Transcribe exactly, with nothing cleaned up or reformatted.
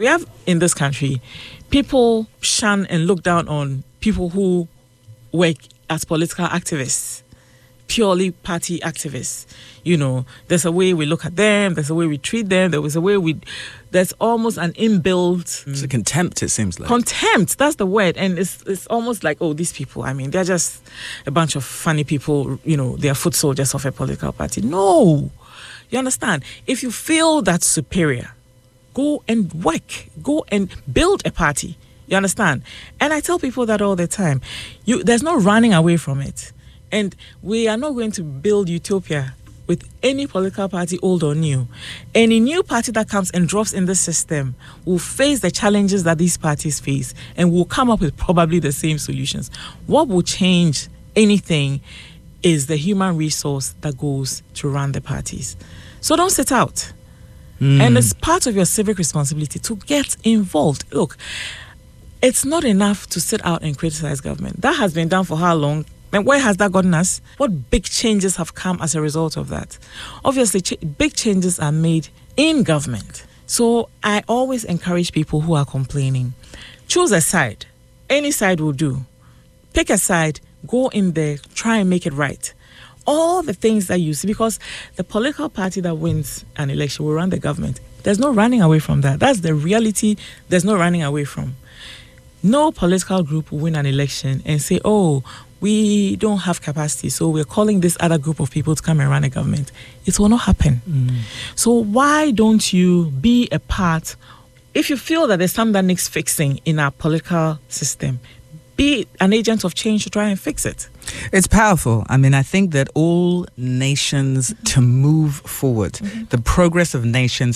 We have in this country, people shun and look down on people who work as political activists, purely party activists. You know, there's a way we look at them, there's a way we treat them, there was a way we, there's almost an inbuilt... It's a contempt, it seems like. Contempt, that's the word. And it's it's almost like, oh, these people, I mean, they're just a bunch of funny people, you know, they're foot soldiers of a political party. No! You understand? If you feel that's superior, go and work. Go and build a party. You understand? And I tell people that all the time. You, there's no running away from it. And we are not going to build utopia with any political party, old or new. Any new party that comes and drops in the system will face the challenges that these parties face and will come up with probably the same solutions. What will change anything is the human resource that goes to run the parties. So don't sit out. Mm. And it's part of your civic responsibility to get involved. Look, it's not enough to sit out and criticize government. That has been done for how long? And where has that gotten us? What big changes have come as a result of that? Obviously, ch- big changes are made in government. So I always encourage people who are complaining, choose a side. Any side will do. Pick a side, go in there, try and make it right. All the things that you see, because the political party that wins an election will run the government. There's no running away from that. That's the reality. There's no running away from. No political group will win an election and say, oh, we don't have capacity, so we're calling this other group of people to come and run a government. It will not happen. Mm. So why don't you be a part, if you feel that there's something that needs fixing in our political system, be an agent of change to try and fix it. It's powerful. I mean, I think that all nations, mm-hmm. to move forward, mm-hmm. the progress of nations